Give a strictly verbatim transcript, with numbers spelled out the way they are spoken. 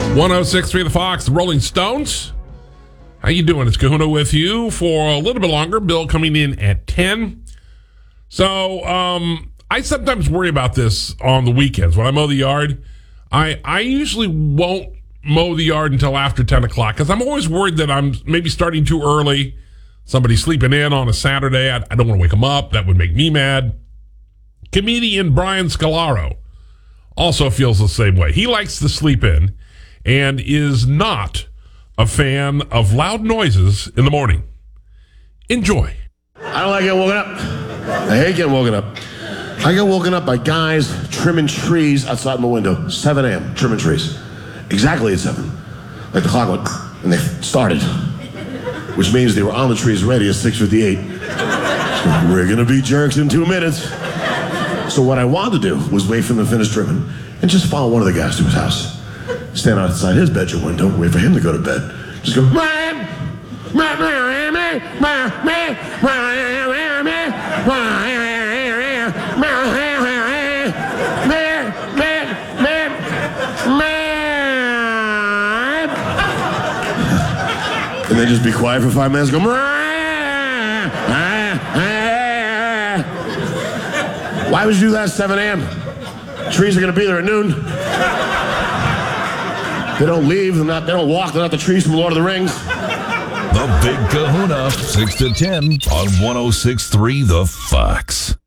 one oh six point three The Fox, the Rolling Stones. How you doing? It's Kahuna with you for a little bit longer. Bill coming in at ten. So um, I sometimes worry about this on the weekends. When I mow the yard, I, I usually won't mow the yard until after ten o'clock because I'm always worried that I'm maybe starting too early. Somebody's sleeping in on a Saturday. I, I don't want to wake them up. That would make me mad. Comedian Brian Scalaro also feels the same way. He likes to sleep in and is not a fan of loud noises in the morning. Enjoy. I don't like getting woken up. I hate getting woken up. I get woken up by guys trimming trees outside my window. seven a.m. trimming trees. Exactly at seven. Like the clock went, and they started. Which means they were on the trees ready at six fifty-eight. We're gonna be jerks in two minutes. So what I wanted to do was wait for them to finish trimming and just follow one of the guys to his house. Stand outside his bedroom window, wait for him to go to bed. Just go, man, man, man, man, man, man, and then just be quiet for five minutes. Go, why would you do that at seven a.m.? Trees are gonna be there at noon. They don't leave, they're not, they don't walk, they're not the trees from Lord of the Rings. The Big Kahuna, six to ten on one oh six point three The Fox.